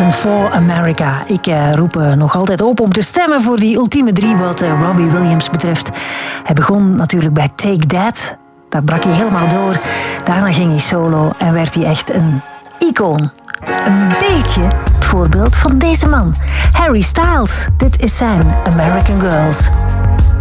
Jackson for America. Ik roep nog altijd op om te stemmen voor die ultieme 3 wat Robbie Williams betreft. Hij begon natuurlijk bij Take That. Daar brak hij helemaal door. Daarna ging hij solo en werd hij echt een icoon. Een beetje het voorbeeld van deze man. Harry Styles. Dit is zijn American Girls.